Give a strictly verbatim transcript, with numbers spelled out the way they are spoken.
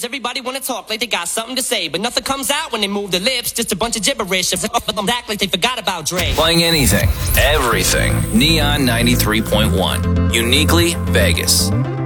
days, everybody wanna talk like they got something to say, but nothing comes out when they move their lips, just a bunch of gibberish. Act like they forgot about Dre. Playing anything, everything. Neon ninety-three point one. Uniquely Vegas.